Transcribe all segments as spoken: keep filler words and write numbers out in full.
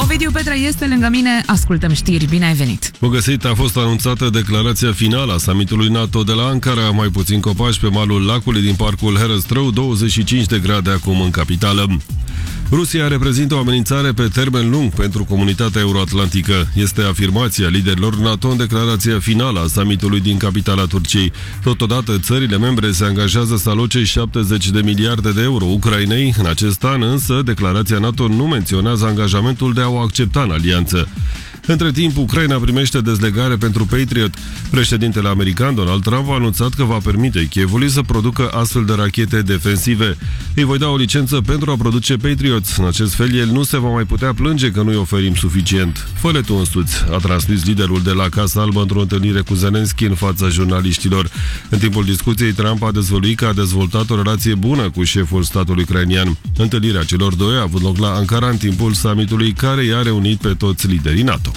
Ovidiu Petre este lângă mine, ascultăm știri, bine ai venit! Bun găsit, a fost anunțată declarația finală a summitului NATO de la Ankara, mai puțin copaci pe malul lacului din parcul Herăstrău, douăzeci și cinci de grade acum în capitală. Rusia reprezintă o amenințare pe termen lung pentru comunitatea euroatlantică. Este afirmația liderilor NATO în declarația finală a summitului din capitala Turciei. Totodată, țările membre se angajează să aloce șaptezeci de miliarde de euro Ucrainei. În acest an, însă, declarația NATO nu menționează angajamentul de a o accepta în alianță. Între timp, Ucraina primește dezlegare pentru Patriot. Președintele american Donald Trump a anunțat că va permite Kievului să producă astfel de rachete defensive. Îi voi da o licență pentru a produce Patriot. În acest fel, el nu se va mai putea plânge că nu-i oferim suficient. Fă-le tu însuți, a transmis liderul de la Casa Albă într-o întâlnire cu Zelensky în fața jurnaliștilor. În timpul discuției, Trump a dezvăluit că a dezvoltat o relație bună cu șeful statului ucrainian. Întâlnirea celor doi a avut loc la Ankara în timpul summitului care i-a reunit pe toți liderii NATO.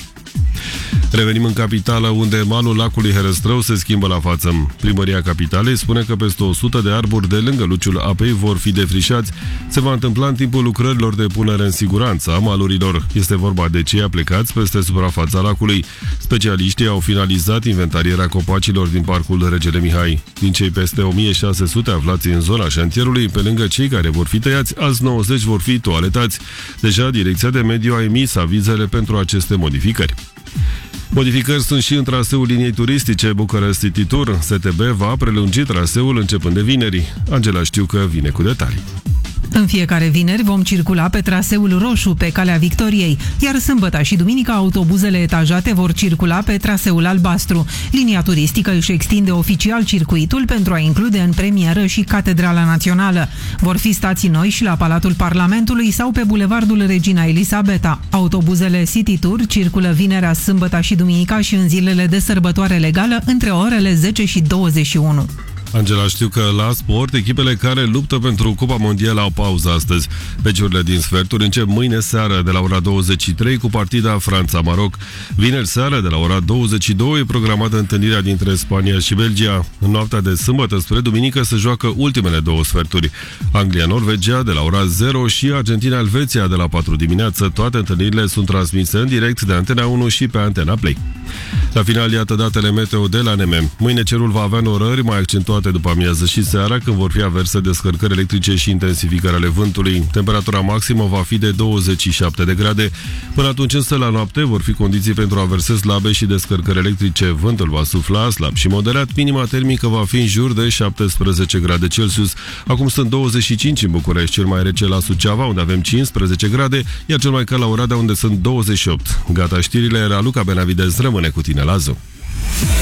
Revenim în capitală, unde malul lacului Herăstrău se schimbă la față. Primăria capitalei spune că peste o sută de arbori de lângă luciul apei vor fi defrișați. Se va întâmpla în timpul lucrărilor de punere în siguranță a malurilor. Este vorba de cei plecați peste suprafața lacului. Specialiștii au finalizat inventarierea copacilor din parcul Regele Mihai. Din cei peste o mie șase sute aflați în zona șantierului, pe lângă cei care vor fi tăiați, alți nouăzeci vor fi toaletați. Deja, Direcția de Mediu a emis avizele pentru aceste modificări. Modificări sunt și în traseul liniei turistice Bucharest City Tour. S T B va prelungi traseul începând de vineri. Angela Știucă vine cu detalii. În fiecare vineri vom circula pe traseul roșu pe Calea Victoriei, iar sâmbătă și duminica autobuzele etajate vor circula pe traseul albastru. Linia turistică își extinde oficial circuitul pentru a include în premieră și Catedrala Națională. Vor fi stații noi și la Palatul Parlamentului sau pe Bulevardul Regina Elisabeta. Autobuzele City Tour circulă vinerea, sâmbătă și duminica și în zilele de sărbătoare legală între orele zece și douăzeci și unu. Angela, știu că la sport, echipele care luptă pentru Cupa Mondială au pauză astăzi. Meciurile din sferturi încep mâine seară de la ora douăzeci și trei cu partida Franța-Maroc. Vineri seară de la ora douăzeci și două e programată întâlnirea dintre Spania și Belgia. În noaptea de sâmbătă spre duminică se joacă ultimele două sferturi. Anglia-Norvegia de la ora zero și Argentina-Elveția de la patru dimineață. Toate întâlnirile sunt transmise în direct de Antena unu și pe Antena Play. La final, iată datele meteo de la N M. Mâine cerul va avea norări mai accentuate după amiază și seara, când vor fi averse descărcări electrice și intensificări ale vântului. Temperatura maximă va fi de douăzeci și șapte de grade. Până atunci, însă, la noapte vor fi condiții pentru averse slabe și descărcări electrice. Vântul va sufla slab și moderat. Minima termică va fi în jur de șaptesprezece grade Celsius. Acum sunt douăzeci și cinci în București, cel mai rece la Suceava, unde avem cincisprezece grade, iar cel mai cald la Oradea, unde sunt douăzeci și opt. Gata știrile, Raluca Benavidez rămâne cu tine la Zoo.